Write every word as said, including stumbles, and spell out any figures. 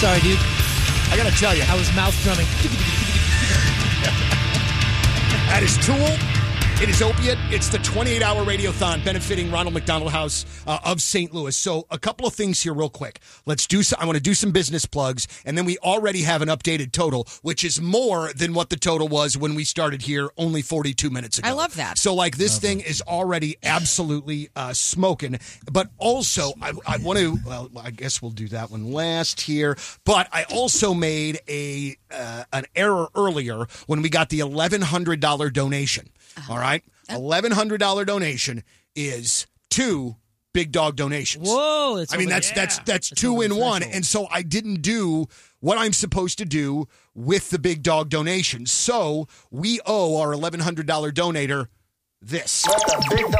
Sorry, dude. I got to tell you. I was mouth drumming. That is Tool. It is Opiate. It's the twenty-eight hour radiothon benefiting Ronald McDonald House uh, of Saint Louis. So a couple of things here real quick. Let's do some, I want to do some business plugs, and then we already have an updated total, which is more than what the total was when we started here only forty-two minutes ago. I love that. So like this love thing it. is already absolutely uh, smoking. But also, I, I want to, well, I guess we'll do that one last here. But I also made a uh, an error earlier when we got the eleven hundred dollars donation. All right. eleven hundred dollars donation is two Big Dog donations. Whoa. That's I mean, over, that's, yeah. that's, that's, that's two two in one. And so I didn't do what I'm supposed to do with the Big Dog donation. So we owe our eleven hundred dollars donator this. Let the Big Dog